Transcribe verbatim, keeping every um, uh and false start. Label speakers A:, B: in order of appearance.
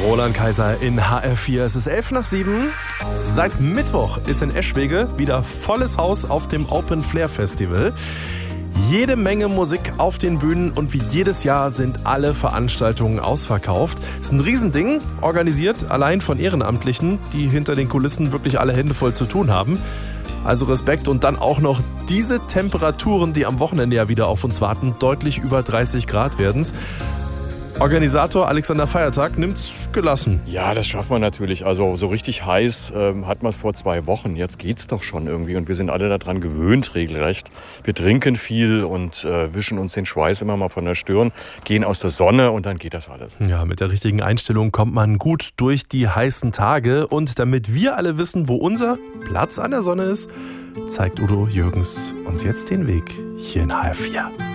A: Roland Kaiser in H R vier. Es ist elf nach sieben. Seit Mittwoch ist in Eschwege wieder volles Haus auf dem Open Flair Festival. Jede Menge Musik auf den Bühnen und wie jedes Jahr sind alle Veranstaltungen ausverkauft. Ist ein Riesending, organisiert allein von Ehrenamtlichen, die hinter den Kulissen wirklich alle Hände voll zu tun haben. Also Respekt und dann auch noch diese Temperaturen, die am Wochenende ja wieder auf uns warten, deutlich über dreißig Grad werden's. Organisator Alexander Feiertag nimmt's gelassen.
B: Ja, das schaffen wir natürlich. Also so richtig heiß ähm, hatten wir es vor zwei Wochen. Jetzt geht's doch schon irgendwie und wir sind alle daran gewöhnt regelrecht. Wir trinken viel und äh, wischen uns den Schweiß immer mal von der Stirn, gehen aus der Sonne und dann geht das alles.
A: Ja, mit der richtigen Einstellung kommt man gut durch die heißen Tage. Und damit wir alle wissen, wo unser Platz an der Sonne ist, zeigt Udo Jürgens uns jetzt den Weg hier in H R vier.